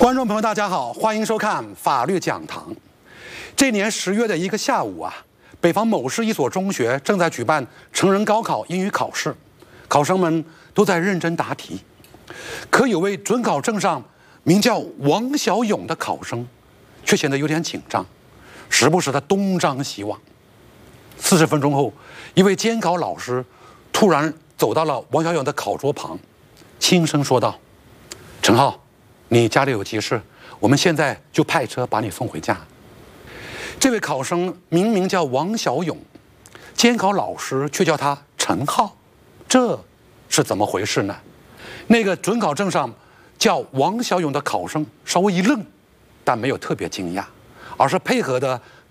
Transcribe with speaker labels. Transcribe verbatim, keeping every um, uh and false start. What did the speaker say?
Speaker 1: 观众朋友，大家好，欢迎收看法律讲堂。这年十月的一个下午啊，北方某市一所中学正在举办成人高考英语考试，考生们都在认真答题。可有位准考证上名叫王小勇的考生，却显得有点紧张，时不时的东张西望。四十分钟后，一位监考老师突然走到了王小勇的考桌旁，轻声说道：“陈浩，你家里有急事，我们现在就派车把你送回家。”这位考生明明叫王小勇，监考老师却叫他陈浩，这是怎么回事呢？那个准考证上叫王小勇的考生稍微一愣，但没有特别惊讶，而是配合的